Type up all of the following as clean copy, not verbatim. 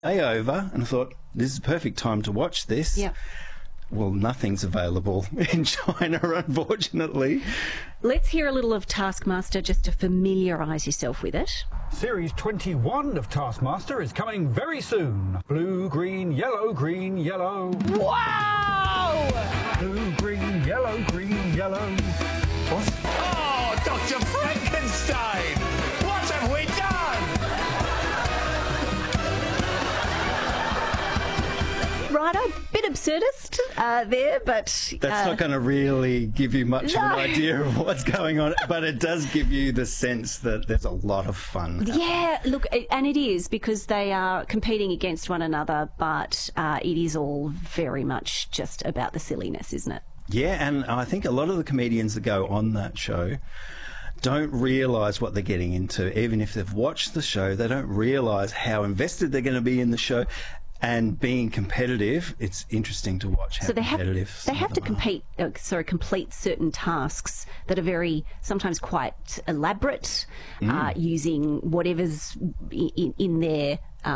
over, and I thought, this is the perfect time to watch this. Yeah. Well, nothing's available in China, unfortunately. Let's hear a little of Taskmaster just to familiarise yourself with it. Series 21 of Taskmaster is coming very soon. Blue, green, yellow, green, yellow. Wow! Blue, green, yellow, green, yellow. What? Oh, Dr. Frankenstein! What have we done? Right, a bit absurdist there, but... That's not going to really give you much of an idea of what's going on, but it does give you the sense that there's a lot of fun. Yeah, look, and it is, because they are competing against one another, but it is all very much just about the silliness, isn't it? Yeah, and I think a lot of the comedians that go on that show don't realise what they're getting into. Even if they've watched the show, they don't realise how invested they're going to be in the show. And being competitive, it's interesting to watch how competitive they have to complete certain tasks that are sometimes quite elaborate, using whatever's in their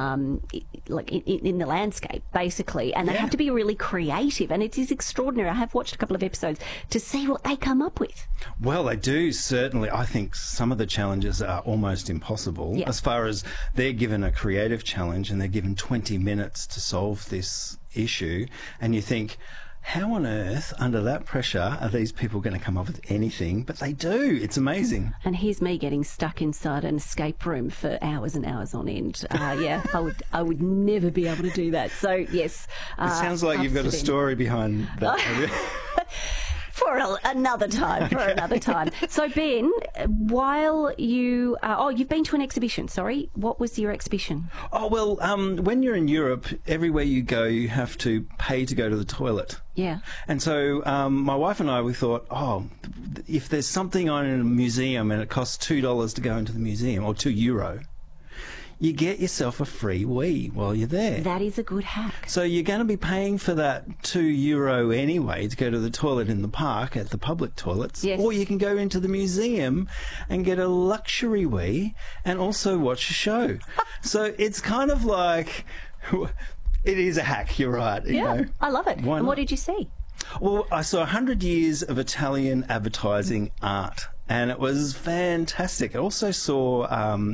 in the landscape, basically, and they have to be really creative, and it is extraordinary. I have watched a couple of episodes to see what they come up with. Well, they do, certainly. I think some of the challenges are almost impossible, as far as they're given a creative challenge and they're given 20 minutes to solve this issue, and you think, how on earth, under that pressure, are these people going to come up with anything? But they do. It's amazing. And here's me getting stuck inside an escape room for hours and hours on end. I would never be able to do that. So, yes. It sounds like you've got a story behind that. For another time, another time. So, Ben, while you... you've been to an exhibition, sorry. What was your exhibition? Oh, well, when you're in Europe, everywhere you go, you have to pay to go to the toilet. Yeah. And so my wife and I, we thought, if there's something on in a museum and it costs $2 to go into the museum, or €2, you get yourself a free wee while you're there. That is a good hack. So you're going to be paying for that €2 anyway to go to the toilet in the park at the public toilets. Yes. Or you can go into the museum and get a luxury wee and also watch a show. So it's kind of like... It is a hack, you're right. You know. I love it. Why and not? what did you see? Well, I saw 100 years of Italian advertising art, and it was fantastic. I also saw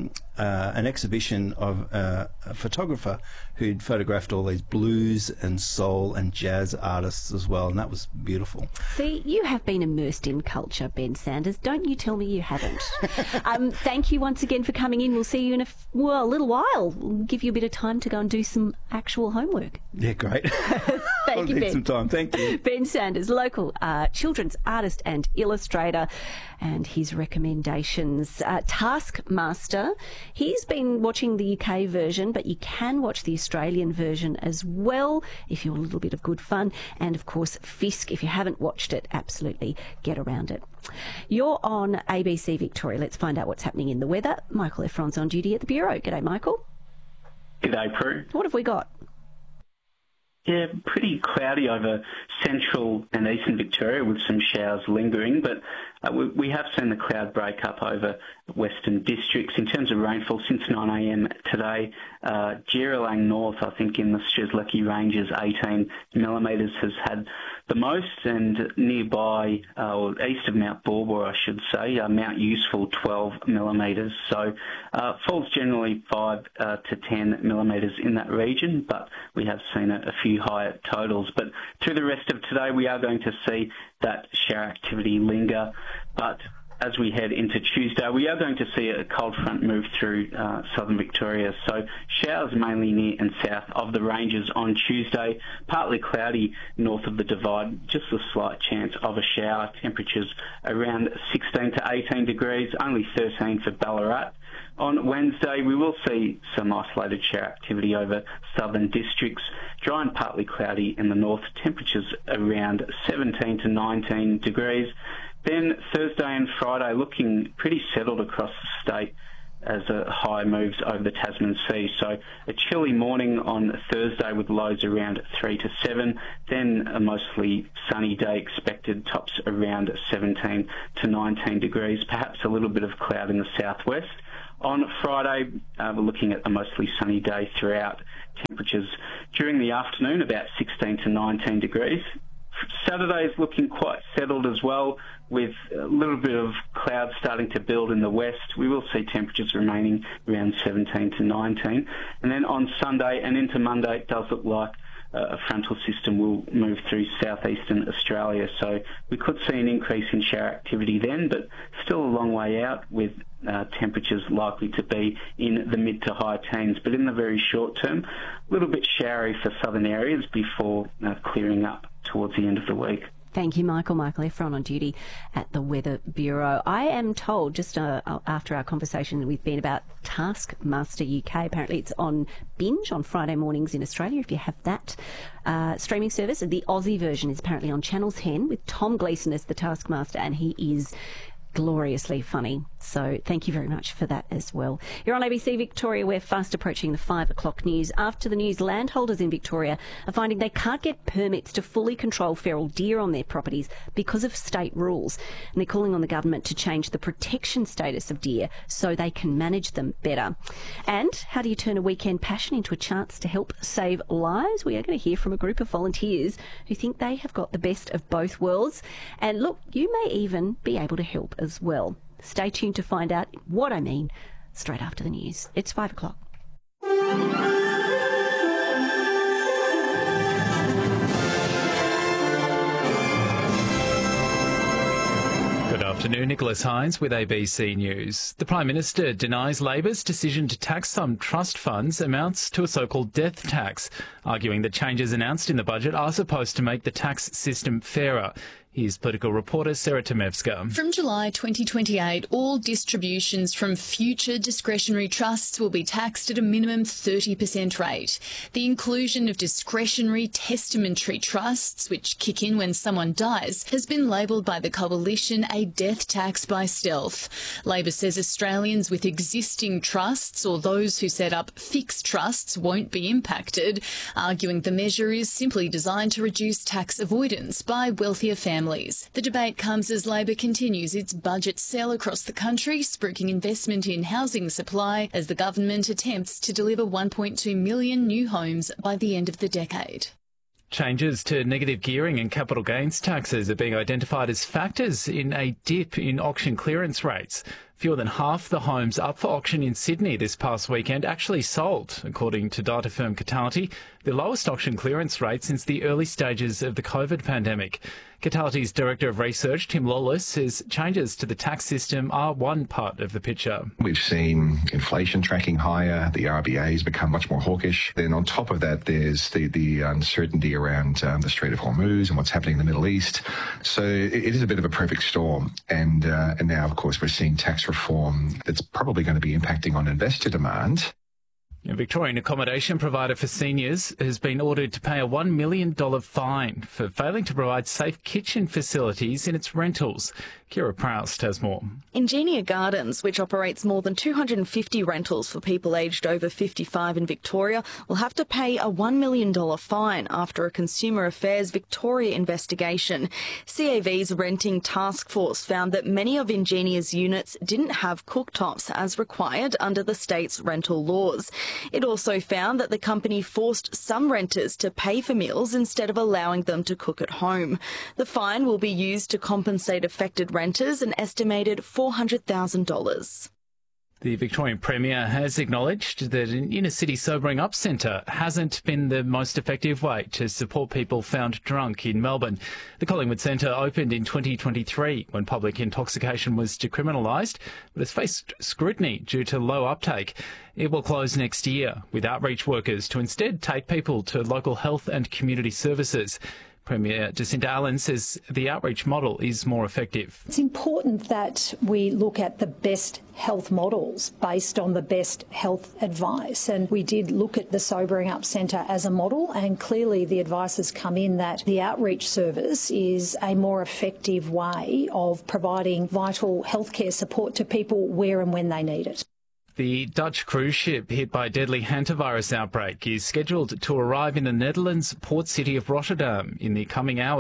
an exhibition of a photographer who'd photographed all these blues and soul and jazz artists as well, and that was beautiful. See, you have been immersed in culture, Ben Sanders. Don't you tell me you haven't. Thank you once again for coming in. We'll see you in a little while. We'll give you a bit of time to go and do some actual homework. Yeah, great. Thank you, Ben. Some time. Thank you. Ben Sanders, local children's artist and illustrator, and his recommendations. Taskmaster, he's been watching the UK version, but you can watch the Australian version as well if you want a little bit of good fun. And, of course, Fisk, if you haven't watched it, absolutely get around it. You're on ABC Victoria. Let's find out what's happening in the weather. Michael Efron's on duty at the Bureau. G'day, Michael. G'day, Prue. What have we got? Yeah, pretty cloudy over central and eastern Victoria with some showers lingering, but we have seen the cloud break up over western districts. In terms of rainfall, since 9am today, Jeeralang North, I think in the Strzelecki Ranges, 18 millimetres has had the most, and nearby, or east of Mount Baw, I should say, Mount Useful, 12 millimetres. So falls generally 5 to 10 millimetres in that region, but we have seen a few higher totals. But through the rest of today, we are going to see that shower activity linger. But as we head into Tuesday, we are going to see a cold front move through southern Victoria. So showers mainly near and south of the ranges on Tuesday, partly cloudy north of the Divide, just a slight chance of a shower. Temperatures around 16 to 18 degrees, only 13 for Ballarat. On Wednesday, we will see some isolated shower activity over southern districts. Dry and partly cloudy in the north, temperatures around 17 to 19 degrees. Then Thursday and Friday looking pretty settled across the state as a high moves over the Tasman Sea. So a chilly morning on Thursday with lows around 3 to 7. Then a mostly sunny day expected, tops around 17 to 19 degrees. Perhaps a little bit of cloud in the southwest. On Friday, we're looking at a mostly sunny day throughout. Temperatures during the afternoon about 16 to 19 degrees. Saturday is looking quite settled as well, with a little bit of clouds starting to build in the west. We will see temperatures remaining around 17 to 19. And then on Sunday and into Monday, it does look like a frontal system will move through southeastern Australia. So we could see an increase in shower activity then, but still a long way out, with temperatures likely to be in the mid to high teens. But in the very short term, a little bit showery for southern areas before clearing up towards the end of the week. Thank you, Michael. Michael Efron on duty at the Weather Bureau. I am told, just after our conversation with Ben about Taskmaster UK, apparently it's on Binge on Friday mornings in Australia, if you have that streaming service. The Aussie version is apparently on Channel 10 with Tom Gleeson as the Taskmaster, and he is gloriously funny. So thank you very much for that as well. You're on ABC Victoria. We're fast approaching the 5 o'clock news. After the news, landholders in Victoria are finding they can't get permits to fully control feral deer on their properties because of state rules. And they're calling on the government to change the protection status of deer so they can manage them better. And how do you turn a weekend passion into a chance to help save lives? We are going to hear from a group of volunteers who think they have got the best of both worlds. And look, you may even be able to help as well. Stay tuned to find out what I mean straight after the news. It's 5 o'clock. Good afternoon, Nicholas Hines with ABC News. The Prime Minister denies Labor's decision to tax some trust funds amounts to a so-called death tax, arguing that changes announced in the budget are supposed to make the tax system fairer. Here's political reporter Sarah Temevska. From July 2028, all distributions from future discretionary trusts will be taxed at a minimum 30% rate. The inclusion of discretionary testamentary trusts, which kick in when someone dies, has been labelled by the Coalition a death tax by stealth. Labor says Australians with existing trusts or those who set up fixed trusts won't be impacted, arguing the measure is simply designed to reduce tax avoidance by wealthier families. The debate comes as Labor continues its budget sell across the country, spruiking investment in housing supply as the government attempts to deliver 1.2 million new homes by the end of the decade. Changes to negative gearing and capital gains taxes are being identified as factors in a dip in auction clearance rates. Fewer than half the homes up for auction in Sydney this past weekend actually sold, according to data firm Catality, the lowest auction clearance rate since the early stages of the COVID pandemic. Catality's Director of Research, Tim Lawless, says changes to the tax system are one part of the picture. We've seen inflation tracking higher, the RBA has become much more hawkish. Then on top of that, there's the uncertainty around the Strait of Hormuz and what's happening in the Middle East. So it is a bit of a perfect storm. And now, of course, we're seeing tax reform that's probably going to be impacting on investor demand. A Victorian accommodation provider for seniors has been ordered to pay a $1 million fine for failing to provide safe kitchen facilities in its rentals. Kira Proust has more. Ingenia Gardens, which operates more than 250 rentals for people aged over 55 in Victoria, will have to pay a $1 million fine after a Consumer Affairs Victoria investigation. CAV's renting task force found that many of Ingenia's units didn't have cooktops as required under the state's rental laws. It also found that the company forced some renters to pay for meals instead of allowing them to cook at home. The fine will be used to compensate affected renters an estimated $400,000. The Victorian Premier has acknowledged that an inner-city sobering up centre hasn't been the most effective way to support people found drunk in Melbourne. The Collingwood Centre opened in 2023 when public intoxication was decriminalised, but has faced scrutiny due to low uptake. It will close next year, with outreach workers to instead take people to local health and community services. Premier Jacinta Allen says the outreach model is more effective. It's important that we look at the best health models based on the best health advice. And we did look at the Sobering Up Centre as a model, and clearly the advice has come in that the outreach service is a more effective way of providing vital healthcare support to people where and when they need it. The Dutch cruise ship hit by a deadly hantavirus outbreak is scheduled to arrive in the Netherlands' port city of Rotterdam in the coming hours.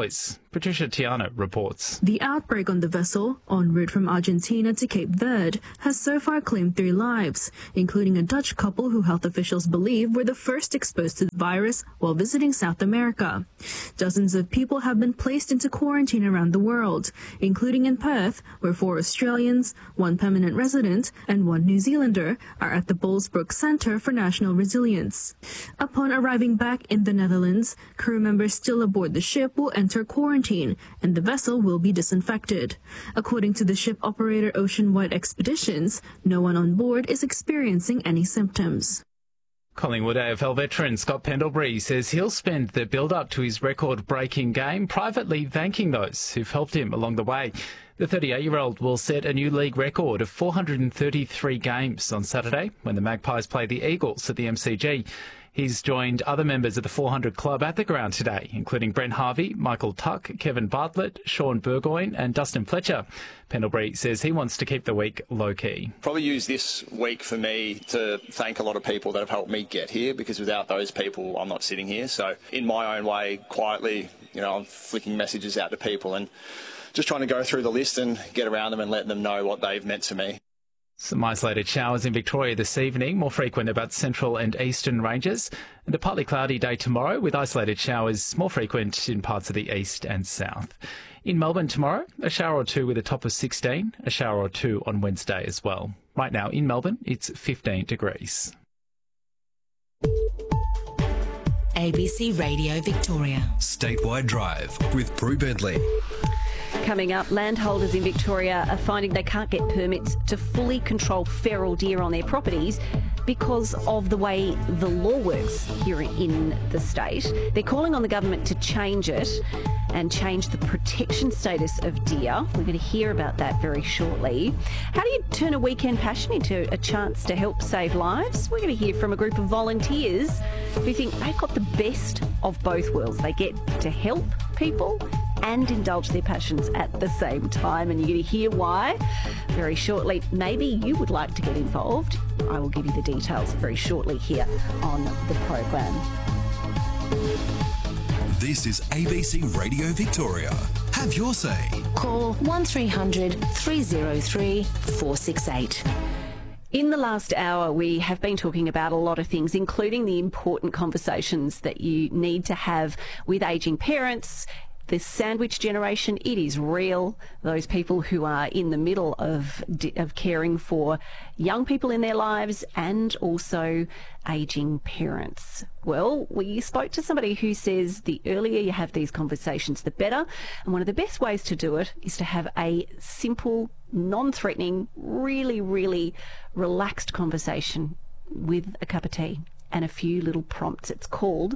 Patricia Tiana reports. The outbreak on the vessel, en route from Argentina to Cape Verde, has so far claimed 3 lives, including a Dutch couple who health officials believe were the first exposed to the virus while visiting South America. Dozens of people have been placed into quarantine around the world, including in Perth, where 4 Australians, 1 permanent resident, and 1 New Zealander are at the Bullsbrook Centre for National Resilience. Upon arriving back in the Netherlands, crew members still aboard the ship will enter quarantine, and the vessel will be disinfected. According to the ship operator Oceanwide Expeditions, no one on board is experiencing any symptoms. Collingwood AFL veteran Scott Pendlebury says he'll spend the build-up to his record-breaking game privately thanking those who've helped him along the way. The 38-year-old will set a new league record of 433 games on Saturday when the Magpies play the Eagles at the MCG. He's joined other members of the 400 Club at the ground today, including Brent Harvey, Michael Tuck, Kevin Bartlett, Sean Burgoyne and Dustin Fletcher. Pendlebury says he wants to keep the week low-key. Probably use this week for me to thank a lot of people that have helped me get here, because without those people, I'm not sitting here. So in my own way, quietly, I'm flicking messages out to people and just trying to go through the list and get around them and let them know what they've meant to me. Some isolated showers in Victoria this evening, more frequent about central and eastern ranges. And a partly cloudy day tomorrow with isolated showers more frequent in parts of the east and south. In Melbourne tomorrow, a shower or 2 with a top of 16, a shower or 2 on Wednesday as well. Right now in Melbourne, it's 15 degrees. ABC Radio Victoria. Statewide Drive with Prue Bentley. Coming up, landholders in Victoria are finding they can't get permits to fully control feral deer on their properties because of the way the law works here in the state. They're calling on the government to change it and change the protection status of deer. We're going to hear about that very shortly. How do you turn a weekend passion into a chance to help save lives? We're going to hear from a group of volunteers who think they've got the best of both worlds. They get to help people and indulge their passions at the same time, and you're going to hear why very shortly. Maybe you would like to get involved. I will give you the details very shortly here on the program. This is ABC Radio Victoria. Have your say. Call 1300 303 468. In the last hour, we have been talking about a lot of things, including the important conversations that you need to have with ageing parents. This sandwich generation, it is real. Those people who are in the middle of caring for young people in their lives and also ageing parents. Well, we spoke to somebody who says the earlier you have these conversations, the better. And one of the best ways to do it is to have a simple, non-threatening, really, really relaxed conversation with a cup of tea and a few little prompts. It's called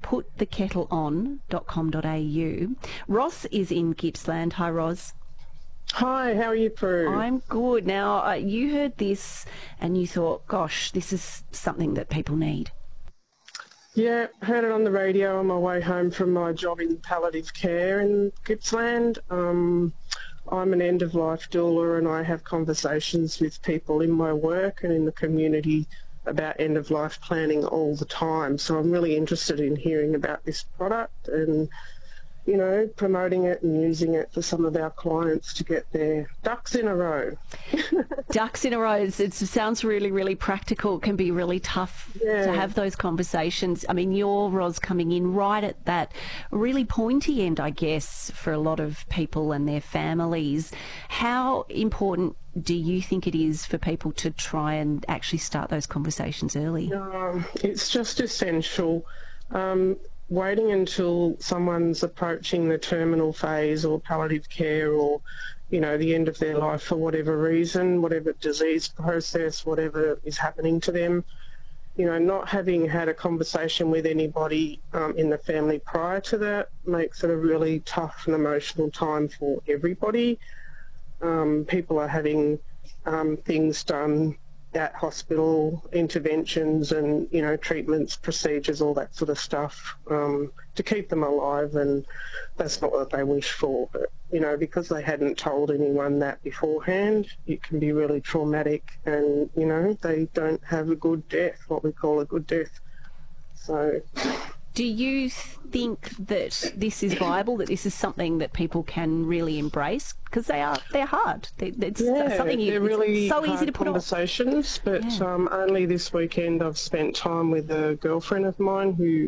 putthekettleon.com.au. Ross is in Gippsland. Hi, Ross. Hi, how are you, Prue? I'm good. Now, you heard this and you thought, gosh, this is something that people need. Yeah, heard it on the radio on my way home from my job in palliative care in Gippsland. I'm an end-of-life doula and I have conversations with people in my work and in the community about end-of-life planning all the time. So I'm really interested in hearing about this product and, promoting it and using it for some of our clients to get their ducks in a row. Ducks in a row. It sounds really, really practical. It can be really tough to have those conversations. I mean, you're, Roz, coming in right at that really pointy end, I guess, for a lot of people and their families. How important do you think it is for people to try and actually start those conversations early? It's just essential. Waiting until someone's approaching the terminal phase or palliative care or, the end of their life for whatever reason, whatever disease process, whatever is happening to them, not having had a conversation with anybody in the family prior to that makes it a really tough and emotional time for everybody. People are having things done at hospital, interventions and, treatments, procedures, all that sort of stuff to keep them alive, and that's not what they wish for. But, because they hadn't told anyone that beforehand, it can be really traumatic and, they don't have a good death, what we call a good death. So Do you think that this is viable, that this is something that people can really embrace? Because they're hard. It's something they're really so hard easy to put conversations, but only this weekend I've spent time with a girlfriend of mine who